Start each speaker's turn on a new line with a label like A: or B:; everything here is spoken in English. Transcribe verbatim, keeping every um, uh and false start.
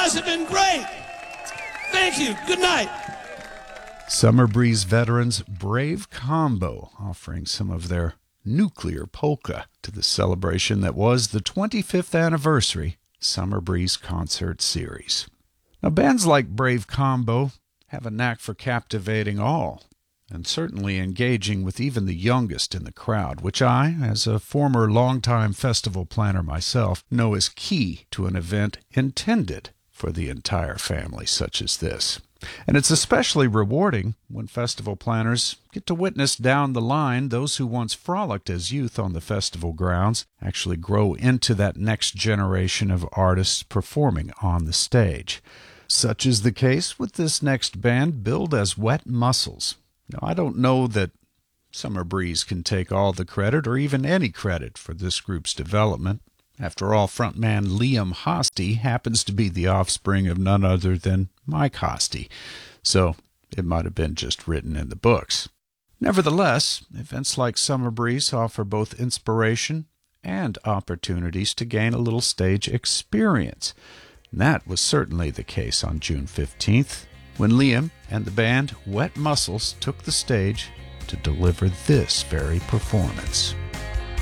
A: guys have been great. Thank you. Good night.
B: Summer Breeze veterans Brave Combo offering some of their nuclear polka to the celebration that was the twenty-fifth anniversary Summer Breeze Concert Series. Now, bands like Brave Combo have a knack for captivating all, and certainly engaging with even the youngest in the crowd, which I, as a former longtime festival planner myself, know is key to an event intended for the entire family such as this. And it's especially rewarding when festival planners get to witness down the line those who once frolicked as youth on the festival grounds actually grow into that next generation of artists performing on the stage. Such is the case with this next band, billed as Wet Muscles. Now, I don't know that Summer Breeze can take all the credit or even any credit for this group's development. After all, frontman Liam Hosty happens to be the offspring of none other than Mike Hosty, so it might have been just written in the books. Nevertheless, events like Summer Breeze offer both inspiration and opportunities to gain a little stage experience. And that was certainly the case on June fifteenth, when Liam and the band Wet Muscles took the stage to deliver this very performance.